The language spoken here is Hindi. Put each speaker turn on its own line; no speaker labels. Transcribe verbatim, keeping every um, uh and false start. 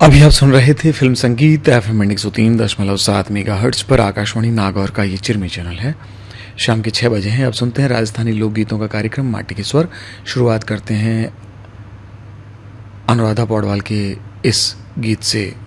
अभी आप सुन रहे थे फिल्म संगीत एफ एम एक सौ तीन दशमलव सात मेगा हर्ट्ज पर आकाशवाणी नागौर का ये चिरमी चैनल है। शाम के छह बजे हैं। अब सुनते हैं राजस्थानी लोकगीतों का कार्यक्रम माटी के स्वर। शुरुआत करते हैं अनुराधा पौडवाल के इस गीत से।